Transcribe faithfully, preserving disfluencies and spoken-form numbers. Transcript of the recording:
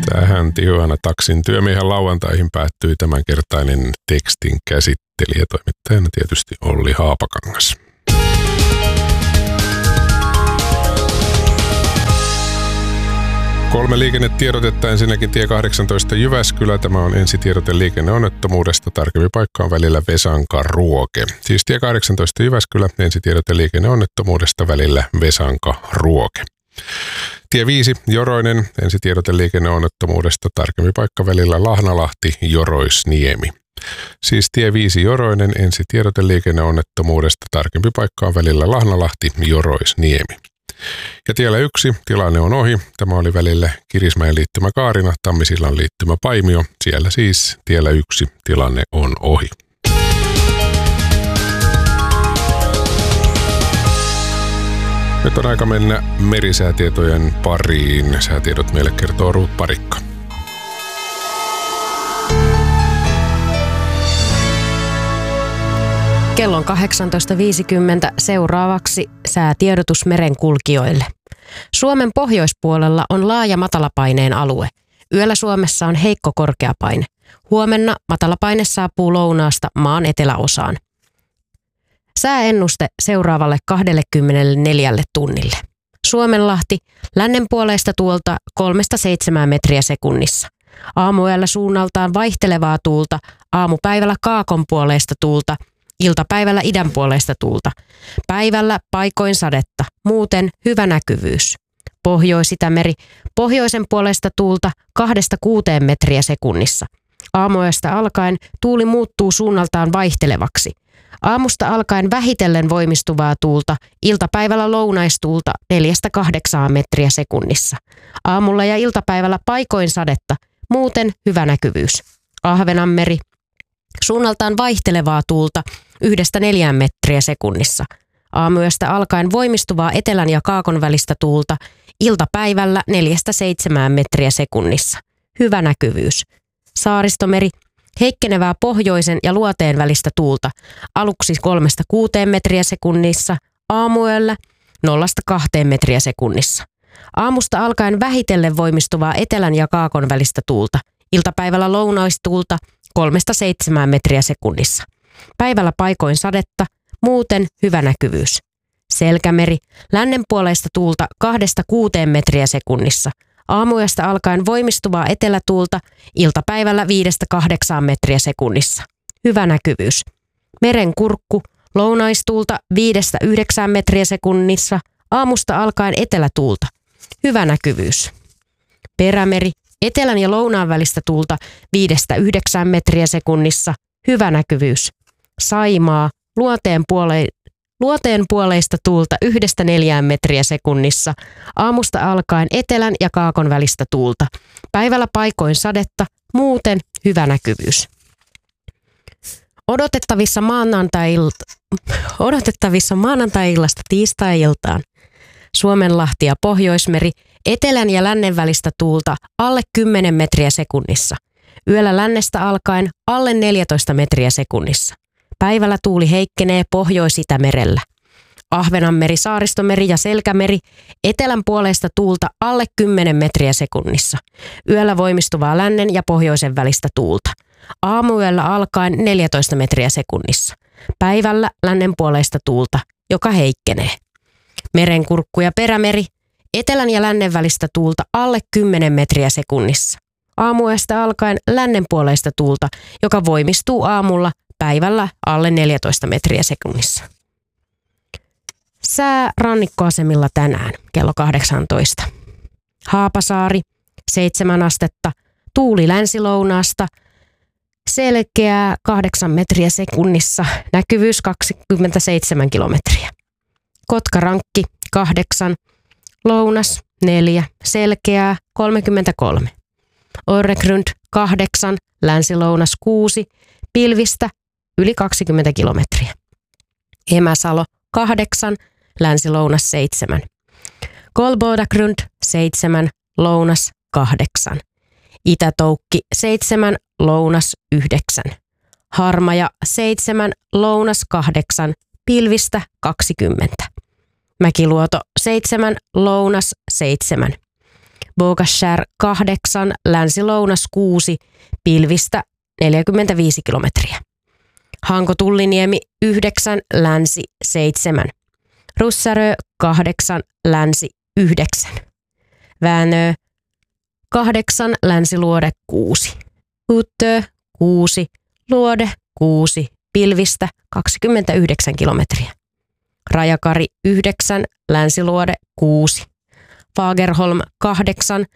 Tähän tihuana taksin työmiehen lauantaihin päättyi tämänkertainen tekstin käsittelijä. Toimittajana tietysti Olli Haapakangas. Kolme liikennetiedotetta. Ensinnäkin tie kahdeksantoista Jyväskylä. Tämä on ensitiedote liikenneonnettomuudesta. Tarkempi paikka on välillä Vesanka-Ruoke. Siis tie kahdeksantoista Jyväskylä. Ensitiedote liikenneonnettomuudesta välillä Vesanka-Ruoke. Tie viisi Joroinen. Ensitiedote liikenneonnettomuudesta. Tarkempi paikka välillä Lahnalahti-Joroisniemi. Siis tie viisi Joroinen. Ensitiedote liikenneonnettomuudesta. Tarkempi paikka on välillä Lahnalahti-Joroisniemi. Ja tiellä yksi, tilanne on ohi. Tämä oli välillä Kirismäen liittymä Kaarina, Tammisillan liittymä Paimio. Siellä siis tiellä yksi, tilanne on ohi. Nyt on aika mennä merisäätietojen pariin. Säätiedot meille kertoo Ruut Parikka. Kello on kahdeksantoista viisikymmentä. Seuraavaksi säätiedotus merenkulkijoille. Suomen pohjoispuolella on laaja matalapaineen alue. Yöllä Suomessa on heikko korkeapaine. Huomenna matalapaine saapuu lounaasta maan eteläosaan. Sääennuste seuraavalle kaksikymmentäneljä tunnille. Suomenlahti lännenpuoleista tuulta kolmesta seitsemään metriä sekunnissa. Aamuyöllä suunnaltaan vaihtelevaa tuulta, aamupäivällä kaakonpuoleista tuulta, iltapäivällä idänpuoleista tuulta. Päivällä paikoin sadetta, muuten hyvä näkyvyys. Pohjois-Itämeri, pohjoisen puolesta tuulta kahdesta kuuteen metriä sekunnissa. Aamuyöstä alkaen tuuli muuttuu suunnaltaan vaihtelevaksi. Aamusta alkaen vähitellen voimistuvaa tuulta, iltapäivällä lounaistuulta neljästä kahdeksaan metriä sekunnissa. Aamulla ja iltapäivällä paikoin sadetta, muuten hyvä näkyvyys. Ahvenanmeri, suunnaltaan vaihtelevaa tuulta yhdestä neljään metriä sekunnissa. Aamuyöstä alkaen voimistuvaa etelän ja kaakon välistä tuulta, iltapäivällä neljästä seitsemään metriä sekunnissa. Hyvä näkyvyys. Saaristomeri, heikkenevää pohjoisen ja luoteen välistä tuulta, aluksi kolmesta kuuteen metriä sekunnissa, aamuyöllä nollasta kahteen metriä sekunnissa. Aamusta alkaen vähitellen voimistuvaa etelän ja kaakon välistä tuulta, iltapäivällä lounaistuulta kolmesta seitsemään metriä sekunnissa. Päivällä paikoin sadetta, muuten hyvä näkyvyys. Selkämeri, lännenpuoleista tuulta kahdesta kuuteen metriä sekunnissa. Aamuyöstä alkaen voimistuvaa etelätuulta, iltapäivällä viidestä kahdeksaan metriä sekunnissa. Hyvä näkyvyys. Merenkurkku, lounaistuulta viidestä yhdeksään metriä sekunnissa. Aamusta alkaen etelätuulta. Hyvä näkyvyys. Perämeri, etelän ja lounaan välistä tuulta viidestä yhdeksään metriä sekunnissa. Hyvä näkyvyys. Saimaa, luoteen, puole- luoteen puoleista tuulta yhdestä neljään metriä sekunnissa. Aamusta alkaen etelän ja kaakon välistä tuulta. Päivällä paikoin sadetta, muuten hyvä näkyvyys. Odotettavissa maanantai-ilta, odotettavissa maanantai-illasta tiistai-iltaan. Suomenlahti ja Pohjoismeri, etelän ja lännen välistä tuulta alle kymmenen metriä sekunnissa. Yöllä lännestä alkaen alle neljätoista metriä sekunnissa. Päivällä tuuli heikkenee Pohjois-Itämerellä. Ahvenanmeri, Saaristomeri ja Selkämeri, etelän puolesta tuulta alle kymmenen metriä sekunnissa. Yöllä voimistuvaa lännen ja pohjoisen välistä tuulta. Aamuyöllä alkaen neljätoista metriä sekunnissa. Päivällä lännen puolesta tuulta, joka heikkenee. Merenkurkku ja Perämeri, etelän ja lännen välistä tuulta alle kymmenen metriä sekunnissa. Aamuyöstä alkaen lännen puoleista tuulta, joka voimistuu aamulla, päivällä alle neljätoista metriä sekunnissa. Sää rannikkoasemilla tänään kello kahdeksantoista. Haapasaari, seitsemän astetta, tuuli länsilounaasta, selkeää kahdeksan metriä sekunnissa, näkyvyys kaksikymmentäseitsemän kilometriä. Kotkarankki, kahdeksan, lounas, neljä, selkeää, kolmekymmentäkolme. Orregrund, kahdeksan, länsilounas, kuusi, pilvistä, yli kaksikymmentä kilometriä. Emäsalo, kahdeksan, länsilounas, seitsemän. Kolbodagrund, seitsemän, lounas, kahdeksan. Itätoukki, seitsemän, lounas, yhdeksän. Harmaja, seitsemän, lounas, kahdeksan, pilvistä, kaksikymmentä. Mäkiluoto, seitsemän, lounas, seitsemän. Bågeskär kahdeksan, länsi-lounas kuusi, pilvistä neljäkymmentäviisi kilometriä. Hanko-Tulliniemi yhdeksän, länsi seitsemän. Russarö kahdeksan, länsi yhdeksän. Väänö kahdeksan, länsi-Luode kuusi. Uttö kuusi, Luode kuusi, pilvistä kaksikymmentäyhdeksän kilometriä. Rajakari yhdeksän, länsi-Luode kuusi. Fagerholm kahdeksan,